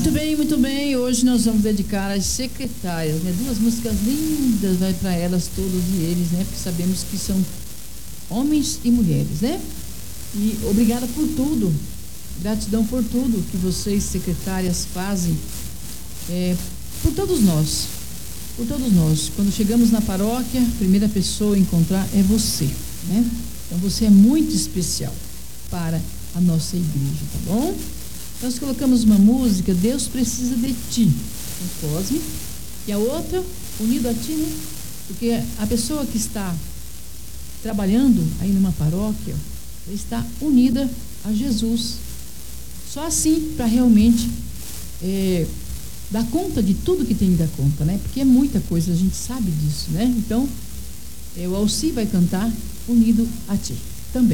Muito bem, muito bem. Hoje nós vamos dedicar às secretárias, né? Duas músicas lindas, vai para elas, todos e eles, né? Porque sabemos que são homens e mulheres, né? E obrigada por tudo, gratidão por tudo que vocês, secretárias, fazem por todos nós. Por todos nós. Quando chegamos na paróquia, a primeira pessoa a encontrar é você, né? Então você é muito especial para a nossa igreja, tá bom? Nós colocamos uma música, Deus Precisa de Ti, com Cosme, e a outra, Unido a Ti, né? Porque a pessoa que está trabalhando aí numa paróquia, está unida a Jesus. Só assim para realmente dar conta de tudo que tem que dar conta, né? Porque é muita coisa, a gente sabe disso, né? Então, o Alci vai cantar Unido a Ti.